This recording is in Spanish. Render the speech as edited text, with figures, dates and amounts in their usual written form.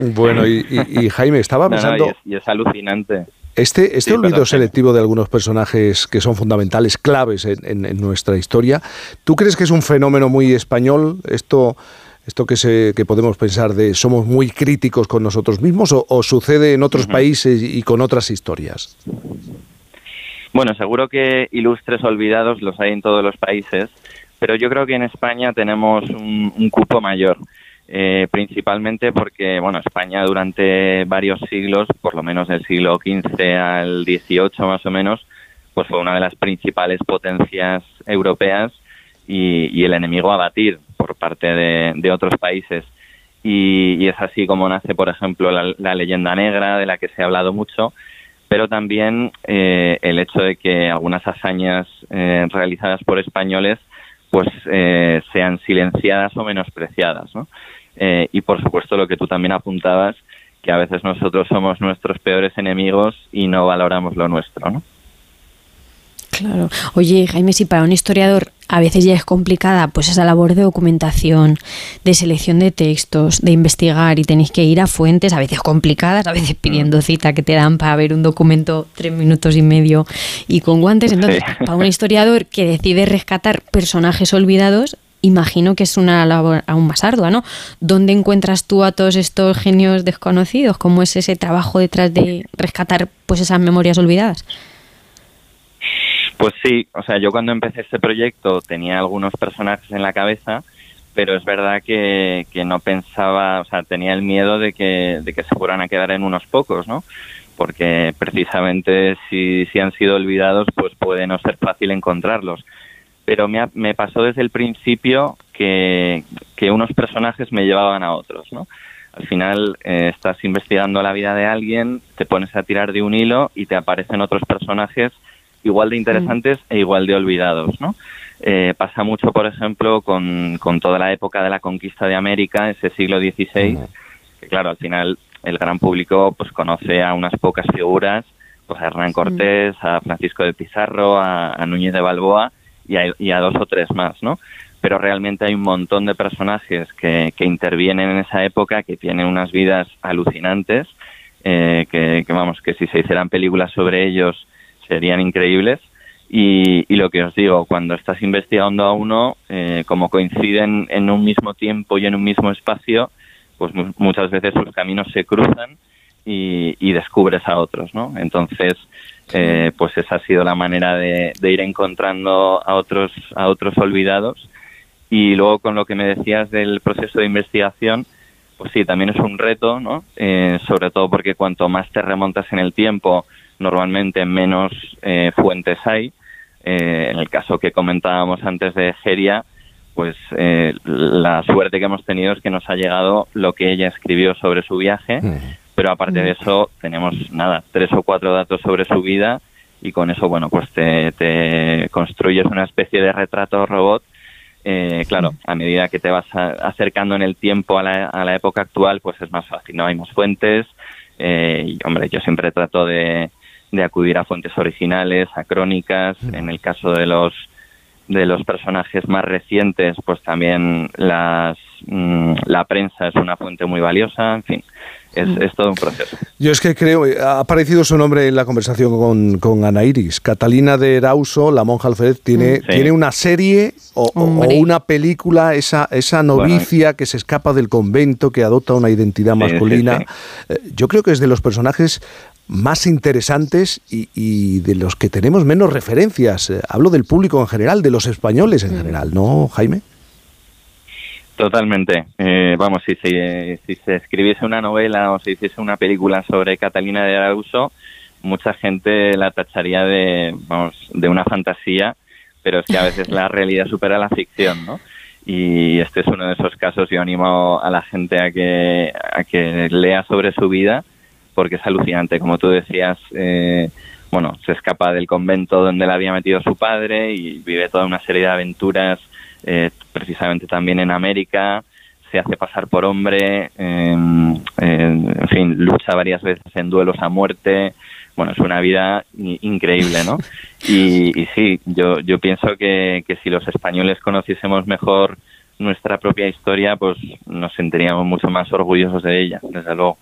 Bueno, y Jaime, estaba pensando... y es alucinante. Este Sí, olvido perdón. selectivo de algunos personajes que son fundamentales, claves en nuestra historia, ¿tú crees que es un fenómeno muy español? Esto que podemos pensar de somos muy críticos con nosotros mismos, o sucede en otros países y con otras historias. Bueno, seguro que ilustres olvidados los hay en todos los países, pero yo creo que en España tenemos un cupo mayor, principalmente porque, bueno, España durante varios siglos, por lo menos del siglo XV al XVIII más o menos, pues fue una de las principales potencias europeas y el enemigo a batir por parte de otros países. Y es así como nace, por ejemplo, la leyenda negra, de la que se ha hablado mucho, pero también el hecho de que algunas hazañas realizadas por españoles pues sean silenciadas o menospreciadas, ¿no? Y por supuesto lo que tú también apuntabas, que a veces nosotros somos nuestros peores enemigos y no valoramos lo nuestro, ¿no? Claro. Oye, Jaime, si para un historiador a veces ya es complicada pues esa labor de documentación, de selección de textos, de investigar, y tenéis que ir a fuentes a veces complicadas, a veces pidiendo cita que te dan para ver un documento 3 minutos y medio y con guantes. Entonces, para un historiador que decide rescatar personajes olvidados, imagino que es una labor aún más ardua, ¿no? ¿Dónde encuentras tú a todos estos genios desconocidos? ¿Cómo es ese trabajo detrás de rescatar pues esas memorias olvidadas? Pues sí, o sea, yo cuando empecé este proyecto tenía algunos personajes en la cabeza, pero es verdad que no pensaba, o sea, tenía el miedo de que se fueran a quedar en unos pocos, ¿no? Porque precisamente si han sido olvidados, pues puede no ser fácil encontrarlos. Pero me pasó desde el principio que unos personajes me llevaban a otros, ¿no? Al final estás investigando la vida de alguien, te pones a tirar de un hilo y te aparecen otros personajes igual de interesantes e igual de olvidados, ¿no? Pasa mucho, por ejemplo, con toda la época de la conquista de América, ese siglo XVI, que claro, al final el gran público pues conoce a unas pocas figuras, pues a Hernán Cortés, a Francisco de Pizarro, a Núñez de Balboa y a 2 o 3 más, ¿no? Pero realmente hay un montón de personajes que intervienen en esa época, que tienen unas vidas alucinantes, que vamos, que si se hicieran películas sobre ellos serían increíbles. Y lo que os digo, cuando estás investigando a uno, como coinciden en un mismo tiempo y en un mismo espacio, pues muchas veces sus caminos se cruzan y descubres a otros, ¿no? Entonces, pues esa ha sido la manera de ir encontrando a otros olvidados. Y luego, con lo que me decías del proceso de investigación, pues sí, también es un reto, ¿no? Sobre todo porque cuanto más te remontas en el tiempo, normalmente menos fuentes hay. En el caso que comentábamos antes de Heria, pues la suerte que hemos tenido es que nos ha llegado lo que ella escribió sobre su viaje, pero aparte de eso tenemos 3 o 4 datos sobre su vida, y con eso, bueno, pues te construyes una especie de retrato robot. Claro, a medida que te vas acercando en el tiempo a la época actual, pues es más fácil, ¿no? Hay más fuentes, y hombre, yo siempre trato de acudir a fuentes originales, a crónicas. En el caso de los personajes más recientes, pues también la prensa es una fuente muy valiosa. En fin, es todo un proceso. Yo es que creo, ha aparecido su nombre en la conversación con Ana Iris. Catalina de Erauso, la monja alférez, tiene una serie o una película, esa novicia que se escapa del convento, que adopta una identidad masculina. Sí. Yo creo que es de los personajes más interesantes y de los que tenemos menos referencias. Hablo del público en general, de los españoles en general, ¿no, Jaime? Totalmente. Vamos, si se escribiese una novela o se hiciese una película sobre Catalina de Erauso, mucha gente la tacharía de una fantasía, pero es que a veces la realidad supera la ficción, ¿no? Y este es uno de esos casos. Yo animo a la gente a que lea sobre su vida, porque es alucinante. Como tú decías, se escapa del convento donde la había metido su padre y vive toda una serie de aventuras, precisamente también en América. Se hace pasar por hombre, en fin, lucha varias veces en duelos a muerte. Bueno, es una vida increíble, ¿no? Y sí, yo pienso que si los españoles conociésemos mejor nuestra propia historia, pues nos sentiríamos mucho más orgullosos de ella, desde luego.